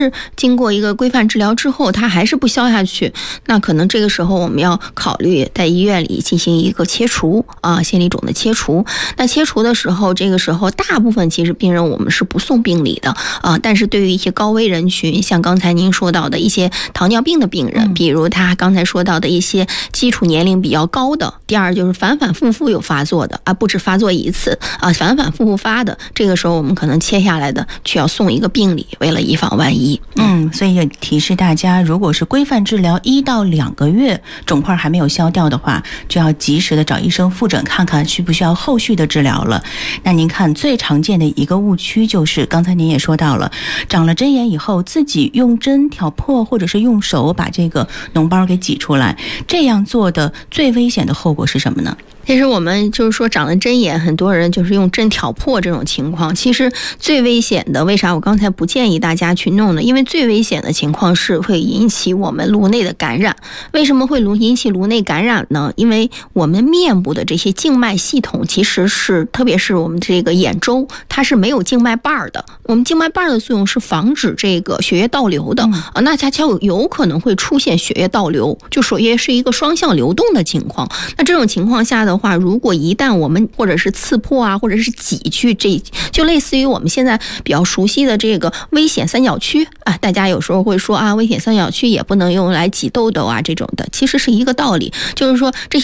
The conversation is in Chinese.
经过一个规范治疗之后，它还是不消下去，那可能这个时候我们要考虑在医院里进行一个切除线粒肿的切除。那切除的时候，这个时候大部分其实病人我们是不送病理的但是对于一些高危人群，像刚才您说到的一些糖尿病的病人，比如他刚才说到的一些基础年龄比较高的，第二就是反反复复有发作的不止发作一次反反复复发的，这个时候我们可能切下来的需要送一个病理，为了以防万一。 所以也提示大家，如果是规范治疗1到2个月肿块还没有消掉的话，就要及时的找医生复诊，看看需不需要后续的治疗了。那您看最常见的一个误区就是刚才您也说到了，长了针眼以后自己用针挑破，或者是用手把这个脓包给挤出来，这样做的最危险的后果是什么呢？ 其实我们就是说长了针眼，很多人就是用针挑破这种情况，其实最危险的，为啥我刚才不建议大家去弄呢？因为最危险的情况是会引起我们颅内的感染。为什么会引起颅内感染呢？因为我们面部的这些静脉系统其实是，特别是我们这个眼周，它是没有静脉瓣的。我们静脉瓣的作用是防止这个血液倒流的那它就有可能会出现血液倒流，就血液是一个双向流动的情况。那这种情况下的话，如果一旦我们或者是刺破或者是挤去，这就类似于我们现在比较熟悉的这个危险三角区大家有时候会说危险三角区也不能用来挤痘痘这种的，其实是一个道理，就是说这些